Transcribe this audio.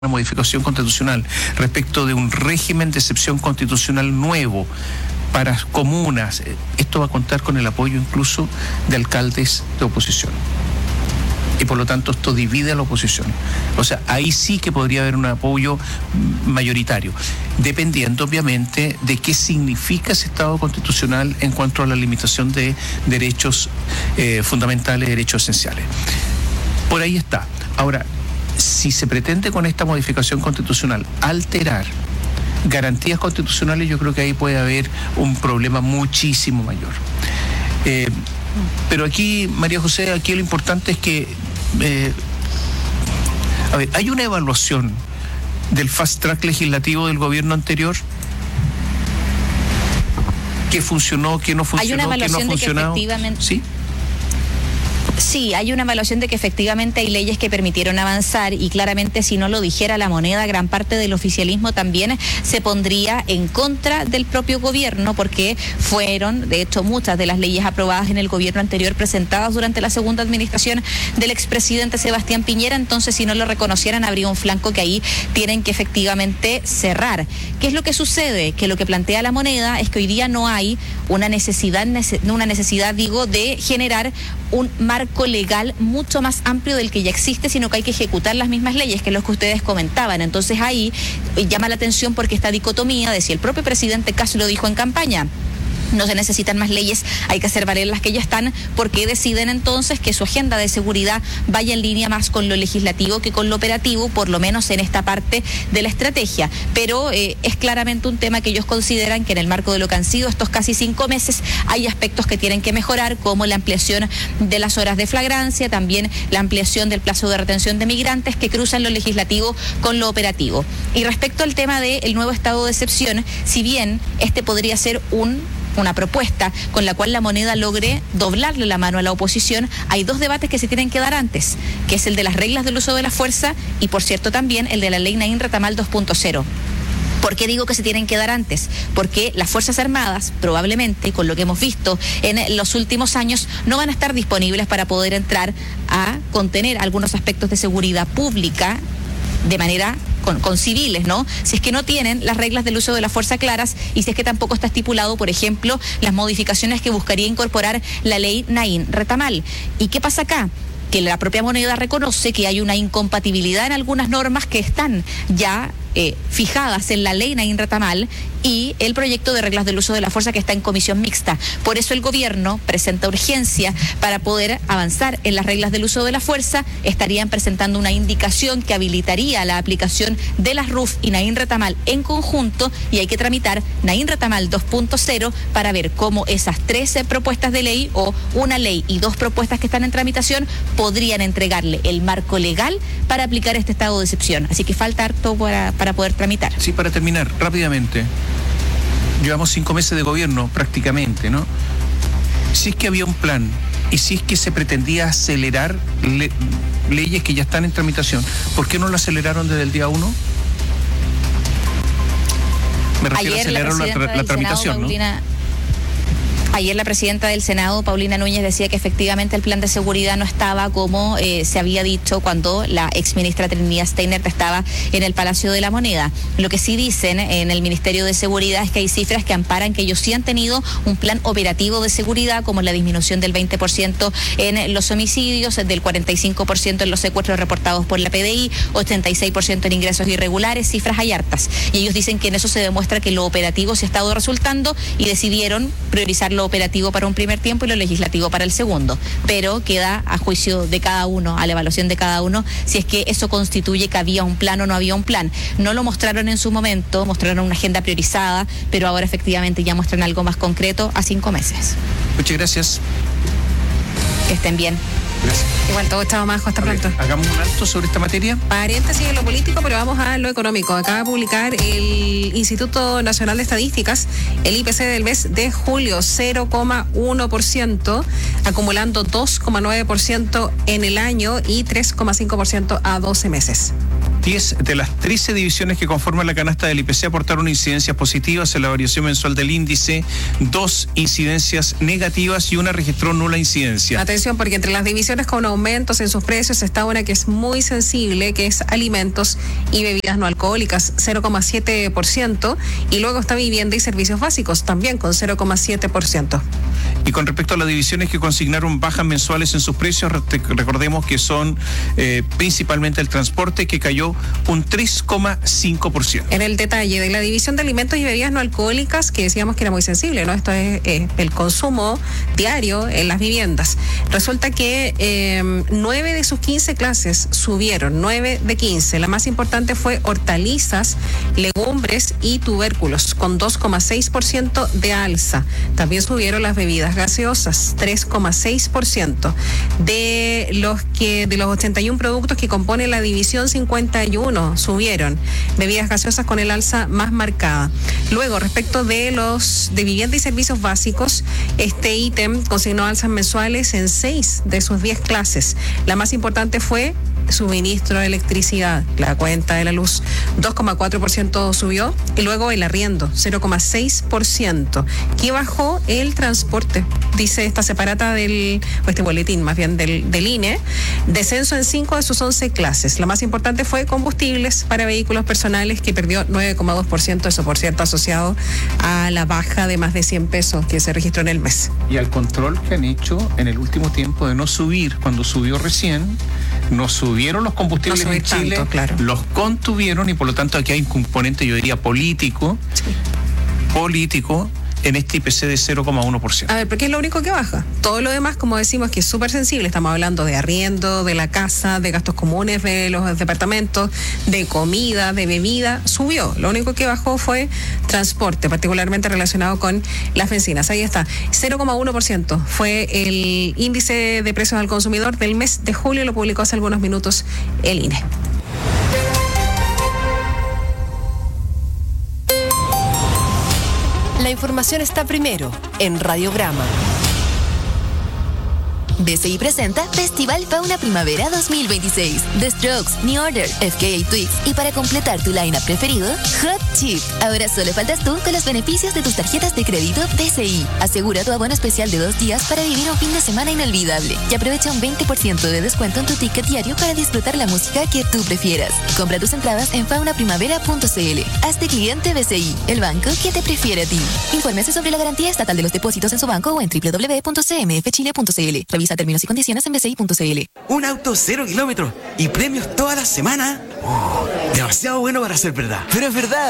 una modificación constitucional respecto de un régimen de excepción constitucional nuevo para comunas. Esto va a contar con el apoyo incluso de alcaldes de oposición. Y por lo tanto esto divide a la oposición. O sea, ahí sí que podría haber un apoyo mayoritario, dependiendo obviamente de qué significa ese Estado constitucional en cuanto a la limitación de derechos fundamentales, derechos esenciales. Por ahí está. Ahora, si se pretende con esta modificación constitucional alterar garantías constitucionales, yo creo que ahí puede haber un problema muchísimo mayor. Pero aquí, María José, aquí lo importante es que, hay una evaluación del fast track legislativo del gobierno anterior. ¿Qué funcionó, qué no funcionó, hay una evaluación qué no ha funcionado? De que efectivamente... ¿Sí? Sí, hay una evaluación de que efectivamente hay leyes que permitieron avanzar y claramente si no lo dijera la moneda, gran parte del oficialismo también se pondría en contra del propio gobierno porque fueron, de hecho, muchas de las leyes aprobadas en el gobierno anterior presentadas durante la segunda administración del expresidente Sebastián Piñera, entonces si no lo reconocieran habría un flanco que ahí tienen que efectivamente cerrar. ¿Qué es lo que sucede? Que lo que plantea la moneda es que hoy día no hay una necesidad de generar un marco legal mucho más amplio del que ya existe, sino que hay que ejecutar las mismas leyes, que es lo que ustedes comentaban. Entonces ahí llama la atención porque esta dicotomía de si el propio presidente casi lo dijo en campaña, no se necesitan más leyes, hay que hacer valer las que ya están, porque deciden entonces que su agenda de seguridad vaya en línea más con lo legislativo que con lo operativo, por lo menos en esta parte de la estrategia. Pero es claramente un tema que ellos consideran que en el marco de lo que han sido estos casi 5 meses hay aspectos que tienen que mejorar, como la ampliación de las horas de flagrancia, también la ampliación del plazo de retención de migrantes que cruzan lo legislativo con lo operativo. Y respecto al tema del nuevo estado de excepción, si bien este podría ser una propuesta con la cual la moneda logre doblarle la mano a la oposición, hay dos debates que se tienen que dar antes, que es el de las reglas del uso de la fuerza y, por cierto, también el de la ley Naín Retamal 2.0. ¿Por qué digo que se tienen que dar antes? Porque las Fuerzas Armadas, probablemente, con lo que hemos visto en los últimos años, no van a estar disponibles para poder entrar a contener algunos aspectos de seguridad pública de manera con civiles, ¿no? Si es que no tienen las reglas del uso de la fuerza claras y si es que tampoco está estipulado, por ejemplo, las modificaciones que buscaría incorporar la ley Naín Retamal. ¿Y qué pasa acá? Que la propia moneda reconoce que hay una incompatibilidad en algunas normas que están ya fijadas en la ley Naín Retamal y el proyecto de reglas del uso de la fuerza que está en comisión mixta. Por eso el gobierno presenta urgencia para poder avanzar en las reglas del uso de la fuerza. Estarían presentando una indicación que habilitaría la aplicación de las RUF y Naín Retamal en conjunto y hay que tramitar Naín Retamal 2.0 para ver cómo esas 13 propuestas de ley o una ley y 2 propuestas que están en tramitación podrían entregarle el marco legal para aplicar este estado de excepción. Así que falta harto para poder tramitar. Sí, para terminar, rápidamente. Llevamos 5 meses de gobierno prácticamente, ¿no? Si es que había un plan y si es que se pretendía acelerar leyes que ya están en tramitación, ¿por qué no lo aceleraron desde el día 1? Me refiero a acelerar la tramitación, ¿no? Ayer la presidenta del Senado, Paulina Núñez, decía que efectivamente el plan de seguridad no estaba como se había dicho cuando la exministra Trinidad Steiner estaba en el Palacio de la Moneda. Lo que sí dicen en el Ministerio de Seguridad es que hay cifras que amparan que ellos sí han tenido un plan operativo de seguridad, como la disminución del 20% en los homicidios, del 45% en los secuestros reportados por la PDI, 86% en ingresos irregulares, cifras hay hartas. Y ellos dicen que en eso se demuestra que lo operativo sí ha estado resultando y decidieron priorizar lo operativo para un primer tiempo y lo legislativo para el segundo, pero queda a juicio de cada uno, a la evaluación de cada uno, si es que eso constituye que había un plan o no había un plan. No lo mostraron en su momento, mostraron una agenda priorizada, pero ahora efectivamente ya muestran algo más concreto a 5 meses. Muchas gracias. Que estén bien. Gracias. Igual todo estaba más, hasta pronto. Hagamos un alto sobre esta materia. Paréntesis en lo político, pero vamos a lo económico. Acaba de publicar el Instituto Nacional de Estadísticas el IPC del mes de julio, 0,1%, acumulando 2,9% en el año y 3,5% a 12 meses. 10 de las 13 divisiones que conforman la canasta del IPC aportaron incidencias positivas en la variación mensual del índice, 2 incidencias negativas y una registró nula incidencia. Atención, porque entre las divisiones con aumentos en sus precios está una que es muy sensible, que es alimentos y bebidas no alcohólicas, 0,7%, y luego está vivienda y servicios básicos, también con 0,7%. Y con respecto a las divisiones que consignaron bajas mensuales en sus precios, recordemos que son principalmente el transporte, que cayó un 3,5%. En el detalle de la división de alimentos y bebidas no alcohólicas, que decíamos que era muy sensible, ¿no? Esto es el consumo diario en las viviendas. Resulta que 9 de sus 15 clases subieron, 9 de 15. La más importante fue hortalizas, legumbres y tubérculos, con 2,6% de alza. También subieron las bebidas gaseosas, 3,6%. De los 81 productos que componen la división 51 subieron bebidas gaseosas con el alza más marcada. Luego, respecto de los de vivienda y servicios básicos, este ítem consignó alzas mensuales en 6 de sus 10 clases. La más importante fue suministro de electricidad, la cuenta de la luz, 2,4% subió, y luego el arriendo, 0,6%, que bajó el transporte, dice esta separata este boletín más bien del INE, descenso en 5 de sus 11 clases. La más importante fue combustibles para vehículos personales, que perdió 9,2%, eso por cierto asociado a la baja de más de 100 pesos que se registró en el mes. Y al control que han hecho en el último tiempo de no subir, cuando subió recién, no subieron los combustibles en Chile, tanto, claro. Los contuvieron, y por lo tanto aquí hay un componente, yo diría, político en este IPC de 0,1%. A ver, ¿pero qué es lo único que baja? Todo lo demás, como decimos, que es súper sensible. Estamos hablando de arriendo, de la casa, de gastos comunes de los departamentos, de comida, de bebida. Subió. Lo único que bajó fue transporte, particularmente relacionado con las bencinas. Ahí está. 0,1% fue el índice de precios al consumidor del mes de julio. Lo publicó hace algunos minutos el INE. La información está primero en Radiograma. BCI presenta Festival Fauna Primavera 2026. The Strokes, New Order, FKA Twigs y para completar tu lineup preferido, Hot Chip. Ahora solo faltas tú con los beneficios de tus tarjetas de crédito BCI. Asegura tu abono especial de 2 días para vivir un fin de semana inolvidable y aprovecha un 20% de descuento en tu ticket diario para disfrutar la música que tú prefieras. Compra tus entradas en faunaprimavera.cl. Hazte cliente BCI, el banco que te prefiere a ti. Infórmese sobre la garantía estatal de los depósitos en su banco o en www.cmfchile.cl. Revisa términos y condiciones en bci.cl. Un auto 0 kilómetros y premios toda la semana. Demasiado bueno para ser verdad. Pero es verdad.